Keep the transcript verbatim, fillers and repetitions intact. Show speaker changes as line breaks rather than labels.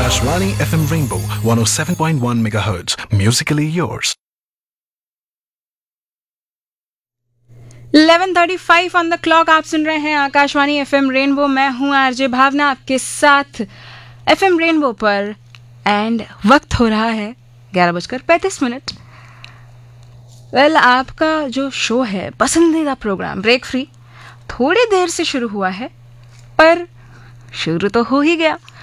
Akashvani F M Rainbow one oh seven point one megahertz. Musically yours.
Eleven thirty five on the clock. आप सुन रहे हैं Akashvani FM rainbow. मैं हूं RJ भावना आपके साथ एफएम रेनबो पर। एंड वक्त हो रहा है ग्यारह बजकर पैंतीस मिनट। वेल well, आपका जो शो है, पसंदीदा प्रोग्राम ब्रेक फ्री, थोड़ी देर से शुरू हुआ है पर शुरू तो हो ही गया।